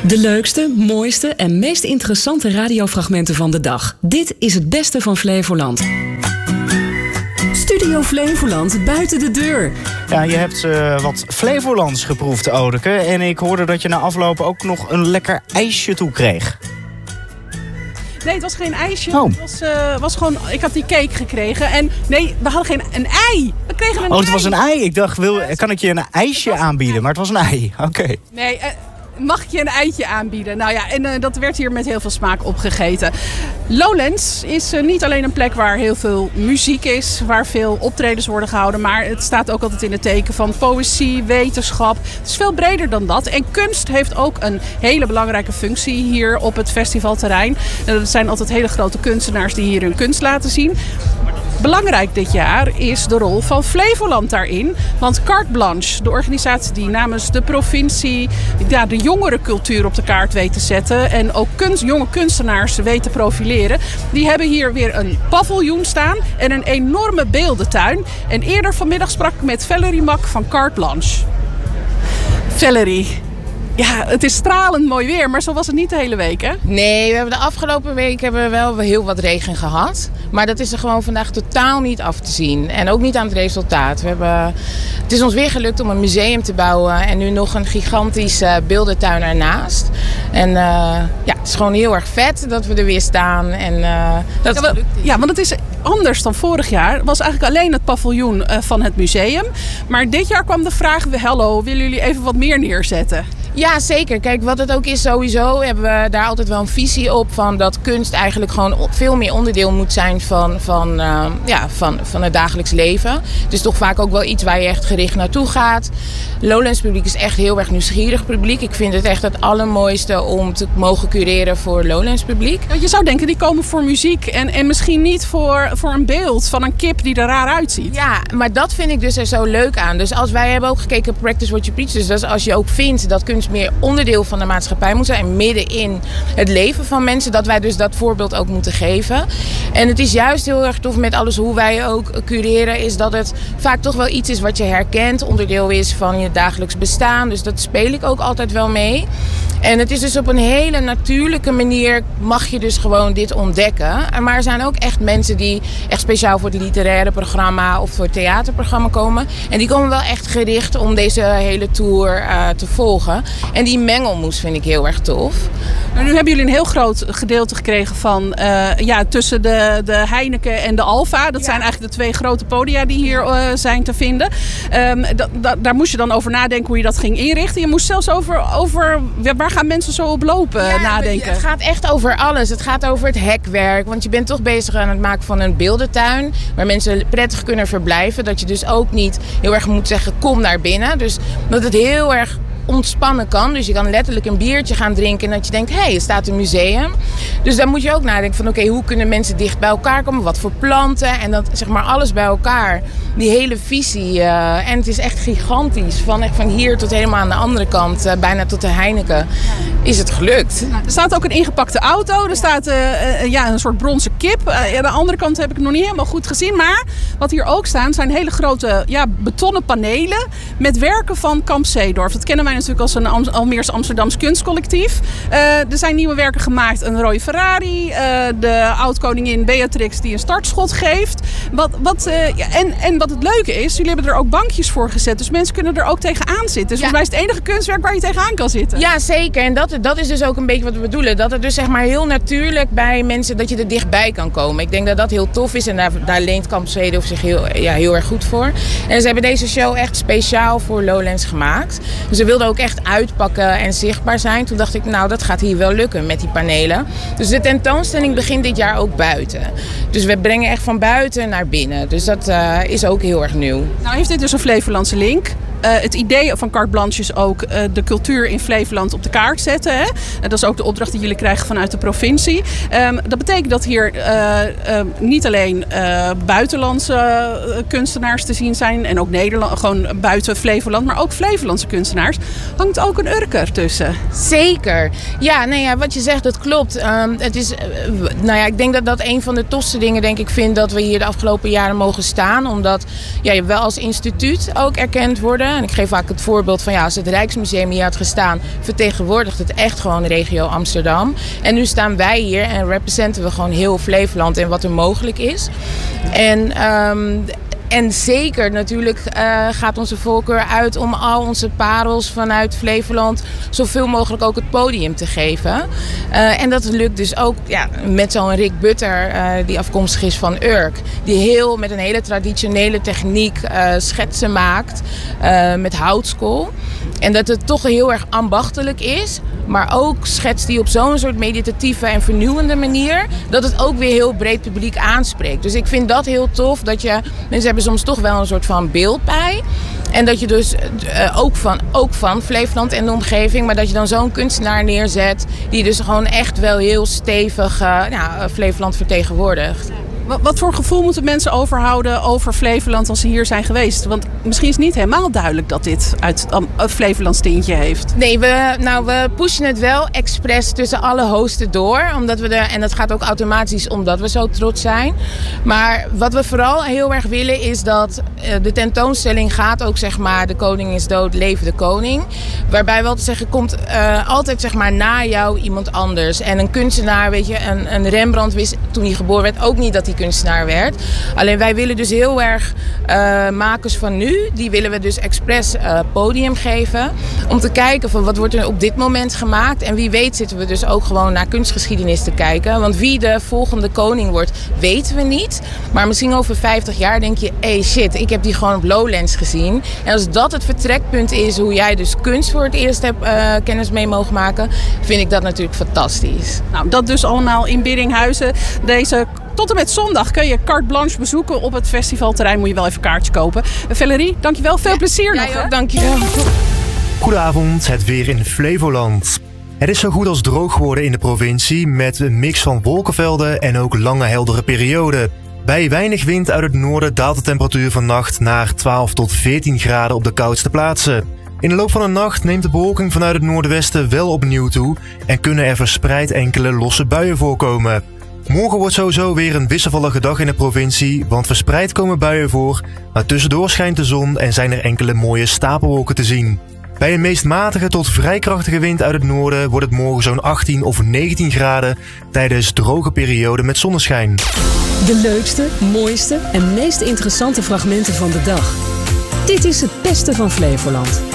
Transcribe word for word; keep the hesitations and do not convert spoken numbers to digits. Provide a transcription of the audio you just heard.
De leukste, mooiste en meest interessante radiofragmenten van de dag. Dit is het beste van Flevoland. Studio Flevoland buiten de deur. Ja, je hebt uh, wat Flevolands geproefd, Odeke. En ik hoorde dat je na afloop ook nog een lekker ijsje toe kreeg. Nee, het was geen ijsje. Oh. Het was, uh, was gewoon, ik had die cake gekregen. En nee, we hadden geen een ei. We kregen een oh, het ei. was een ei. Ik dacht, wil, kan ik je een ijsje aanbieden? Maar het was een ei. Oké. Okay. Nee, uh, mag ik je een eitje aanbieden? Nou ja, en uh, dat werd hier met heel veel smaak opgegeten. Lowlands is uh, niet alleen een plek waar heel veel muziek is, waar veel optredens worden gehouden, maar het staat ook altijd in het teken van poëzie, wetenschap. Het is veel breder dan dat. En kunst heeft ook een hele belangrijke functie hier op het festivalterrein. Er zijn altijd hele grote kunstenaars die hier hun kunst laten zien. Belangrijk dit jaar is de rol van Flevoland daarin. Want Carte Blanche, de organisatie die namens de provincie ja, de jongerencultuur op de kaart weet te zetten en ook kunst, jonge kunstenaars weet te profileren, die hebben hier weer een paviljoen staan en een enorme beeldentuin. En eerder vanmiddag sprak ik met Valerie Mak van Carte Blanche. Valerie, ja, het is stralend mooi weer, maar zo was het niet de hele week, hè? Nee, we hebben de afgelopen week hebben we wel heel wat regen gehad. Maar dat is er gewoon vandaag totaal niet af te zien. En ook niet aan het resultaat. We hebben, het is ons weer gelukt om een museum te bouwen en nu nog een gigantische beeldentuin ernaast. En uh, ja, het is gewoon heel erg vet dat we er weer staan. En, uh, dat ja, het gelukt is. Ja, want het is anders dan vorig jaar. Het was eigenlijk alleen het paviljoen uh, van het museum. Maar dit jaar kwam de vraag, hallo, willen jullie even wat meer neerzetten? Ja, zeker. Kijk, wat het ook is sowieso, hebben we daar altijd wel een visie op van dat kunst eigenlijk gewoon veel meer onderdeel moet zijn van, van, uh, ja, van, van het dagelijks leven. Het is toch vaak ook wel iets waar je echt gericht naartoe gaat. Lowlands publiek is echt heel erg nieuwsgierig publiek. Ik vind het echt het allermooiste om te mogen cureren voor Lowlands publiek. Ja, je zou denken, die komen voor muziek en, en misschien niet voor, voor een beeld van een kip die er raar uitziet. Ja, maar dat vind ik dus er zo leuk aan. Dus als wij hebben ook gekeken Practice What You Preach. Dus dat is als je ook vindt dat kunst meer onderdeel van de maatschappij moet zijn en midden in het leven van mensen, dat wij dus dat voorbeeld ook moeten geven. En het is juist heel erg tof met alles hoe wij ook cureren, is dat het vaak toch wel iets is wat je herkent, onderdeel is van je dagelijks bestaan. Dus dat speel ik ook altijd wel mee. En het is dus op een hele natuurlijke manier mag je dus gewoon dit ontdekken. Maar er zijn ook echt mensen die echt speciaal voor het literaire programma of voor het theaterprogramma komen. En die komen wel echt gericht om deze hele tour uh, te volgen. En die mengelmoes vind ik heel erg tof. Maar nu hebben jullie een heel groot gedeelte gekregen van uh, ja, tussen de, de Heineken en de Alfa. Dat ja. zijn eigenlijk de twee grote podia die hier uh, zijn te vinden. Um, da, da, daar moest je dan over nadenken hoe je dat ging inrichten. Je moest zelfs over, over waar gaan mensen zo op lopen ja, nadenken. Het gaat echt over alles. Het gaat over het hekwerk. Want je bent toch bezig aan het maken van een beeldentuin waar mensen prettig kunnen verblijven. Dat je dus ook niet heel erg moet zeggen kom naar binnen. Dus dat het heel erg ontspannen kan. Dus je kan letterlijk een biertje gaan drinken en dat je denkt, hé, hey, er staat een museum. Dus dan moet je ook nadenken van, oké, okay, hoe kunnen mensen dicht bij elkaar komen? Wat voor planten? En dat, zeg maar, alles bij elkaar. Die hele visie. Uh, en het is echt gigantisch. Van, echt van hier tot helemaal aan de andere kant, uh, bijna tot de Heineken, is het gelukt. Nou, er staat ook een ingepakte auto. Er staat uh, uh, ja, een soort bronzen kip. Uh, aan de andere kant heb ik het nog niet helemaal goed gezien. Maar wat hier ook staan, zijn hele grote ja, betonnen panelen met werken van Kamp Zeedorf. Dat kennen wij natuurlijk als een Am- Almeers Amsterdams kunstcollectief. Uh, er zijn nieuwe werken gemaakt. Een rode Ferrari. Uh, de oud-koningin Beatrix die een startschot geeft. Wat, wat, uh, ja, en, en wat het leuke is, jullie hebben er ook bankjes voor gezet. Dus mensen kunnen er ook tegenaan zitten. Dus ja. volgens mij is het enige kunstwerk waar je tegenaan kan zitten. Ja, zeker. En dat, dat is dus ook een beetje wat we bedoelen. Dat het dus zeg maar heel natuurlijk bij mensen, dat je er dichtbij kan komen. Ik denk dat dat heel tof is. En daar, daar leent Kamp Zeedorf zich heel, ja, heel erg goed voor. En ze hebben deze show echt speciaal voor Lowlands gemaakt. Dus ze wilden ook echt uitpakken en zichtbaar zijn. Toen dacht ik, nou, dat gaat hier wel lukken met die panelen. Dus de tentoonstelling begint dit jaar ook buiten. Dus we brengen echt van buiten naar binnen. Dus dat uh, is ook heel erg nieuw. Nou heeft dit dus een Flevolandse link. Uh, het idee van Carte Blanche is ook uh, de cultuur in Flevoland op de kaart zetten. Hè? Uh, dat is ook de opdracht die jullie krijgen vanuit de provincie. Um, dat betekent dat hier uh, uh, niet alleen uh, buitenlandse uh, kunstenaars te zien zijn. En ook Nederland, gewoon buiten Flevoland. Maar ook Flevolandse kunstenaars. Hangt ook een Urker tussen. Zeker. Ja, nee, ja, wat je zegt, dat klopt. Um, het is, uh, nou ja, ik denk dat dat een van de tofste dingen denk ik vind dat we hier de afgelopen jaren mogen staan. Omdat ja, je wel als instituut ook erkend worden. En ik geef vaak het voorbeeld van ja, als het Rijksmuseum hier had gestaan, vertegenwoordigt het echt gewoon de regio Amsterdam. En nu staan wij hier en representen we gewoon heel Flevoland en wat er mogelijk is. En... Um, En zeker natuurlijk uh, gaat onze voorkeur uit om al onze parels vanuit Flevoland zoveel mogelijk ook het podium te geven. Uh, en dat lukt dus ook ja, met zo'n Rick Butter uh, die afkomstig is van Urk. Die heel met een hele traditionele techniek uh, schetsen maakt uh, met houtskool. En dat het toch heel erg ambachtelijk is. Maar ook schetst die op zo'n soort meditatieve en vernieuwende manier. Dat het ook weer heel breed publiek aanspreekt. Dus ik vind dat heel tof. Dat je, mensen hebben soms toch wel een soort van beeld bij. En dat je dus uh, ook, van, ook van Flevoland en de omgeving. Maar dat je dan zo'n kunstenaar neerzet. Die dus gewoon echt wel heel stevig uh, nou, Flevoland vertegenwoordigt. Wat voor gevoel moeten mensen overhouden over Flevoland als ze hier zijn geweest? Want misschien is het niet helemaal duidelijk dat dit uit een Flevolands tintje heeft. Nee, we, nou, we pushen het wel expres tussen alle hosten door. Omdat we er, en dat gaat ook automatisch omdat we zo trots zijn. Maar wat we vooral heel erg willen is dat uh, de tentoonstelling gaat ook zeg maar de koning is dood, leven de koning. Waarbij wel te zeggen komt uh, altijd zeg maar na jou iemand anders. En een kunstenaar, weet je, een, een Rembrandt wist toen hij geboren werd ook niet dat hij kunstenaar werd. Alleen wij willen dus heel erg uh, makers van nu, die willen we dus expres uh, podium geven. Om te kijken van wat wordt er op dit moment gemaakt. En wie weet zitten we dus ook gewoon naar kunstgeschiedenis te kijken. Want wie de volgende koning wordt, weten we niet. Maar misschien over vijftig jaar denk je, hey shit, ik heb die gewoon op Lowlands gezien. En als dat het vertrekpunt is hoe jij dus kunst voor het eerst hebt uh, kennis mee mogen maken, vind ik dat natuurlijk fantastisch. Nou, dat dus allemaal in Biddinghuizen. Deze tot en met zondag kun je carte blanche bezoeken op het festivalterrein. Moet je wel even een kaartje kopen. Valerie, dankjewel. Veel plezier ja, nog. Ook, dankjewel. Goedenavond, het weer in Flevoland. Het is zo goed als droog geworden in de provincie met een mix van wolkenvelden en ook lange heldere perioden. Bij weinig wind uit het noorden daalt de temperatuur vannacht naar twaalf tot veertien graden op de koudste plaatsen. In de loop van de nacht neemt de bewolking vanuit het noordwesten wel opnieuw toe en kunnen er verspreid enkele losse buien voorkomen. Morgen wordt sowieso weer een wisselvallige dag in de provincie, want verspreid komen buien voor, maar tussendoor schijnt de zon en zijn er enkele mooie stapelwolken te zien. Bij een meest matige tot vrij krachtige wind uit het noorden wordt het morgen zo'n achttien of negentien graden tijdens droge perioden met zonneschijn. De leukste, mooiste en meest interessante fragmenten van de dag. Dit is het beste van Flevoland.